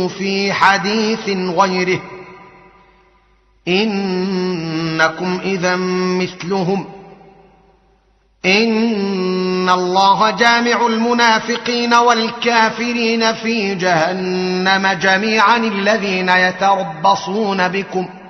في حديث غيره إنكم إذا مثلهم إن الله جامع المنافقين والكافرين في جهنم جميعا الذين يتربصون بكم